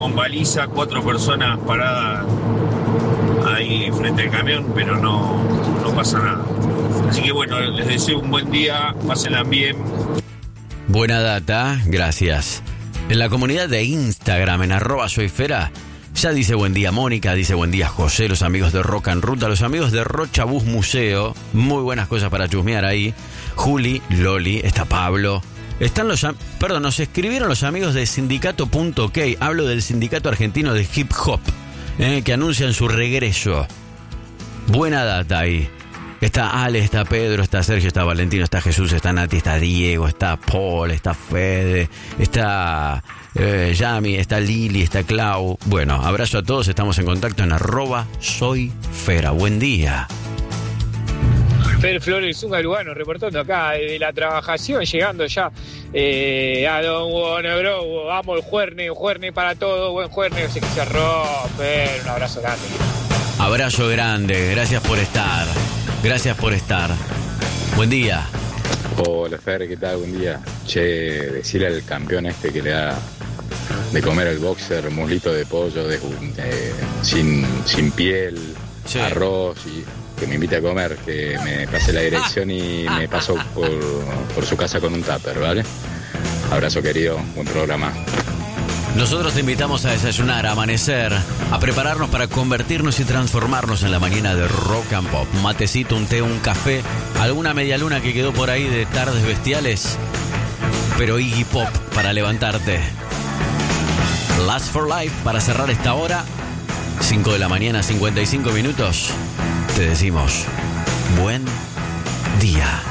con baliza, 4 personas paradas ahí frente al camión, pero no pasa nada. Así que bueno, les deseo un buen día, pásenla bien. Buena data, gracias. En la comunidad de Instagram, en @soyfera, ya dice buen día Mónica, dice buen día José, los amigos de Rock and Ruta, los amigos de Rocha Bus Museo, muy buenas cosas para chusmear ahí. Juli, Loli, está Pablo. Están nos escribieron los amigos de Sindicato.ok, hablo del Sindicato Argentino de Hip Hop, que anuncian su regreso. Buena data ahí. Está Ale, está Pedro, está Sergio, está Valentino, está Jesús, está Nati, está Diego, está Paul, está Fede, está Yami, está Lili, está Clau. Bueno, abrazo a todos, estamos en contacto en @soyfera. Buen día. Fer Flores, un galugano, reportando acá de la trabajación, llegando ya a Don Bonebro. Vamos el juerne para todo, buen juerne, sé que se rompe. Un abrazo grande. Abrazo grande, gracias por estar. Gracias por estar. Buen día. Hola Fer, ¿qué tal? Buen día. Che, decirle al campeón este que le da de comer al boxer muslito de pollo sin piel, sí, arroz, y que me invite a comer, que me pase la dirección y me paso por su casa con un tupper, ¿vale? Abrazo querido, buen programa. Nosotros te invitamos a desayunar, a amanecer, a prepararnos para convertirnos y transformarnos en la mañana de Rock and Pop. Un matecito, un té, un café, alguna media luna que quedó por ahí de tardes bestiales, pero Iggy Pop para levantarte. Last for Life para cerrar esta hora, 5 de la mañana, 55 minutos. Te decimos, buen día.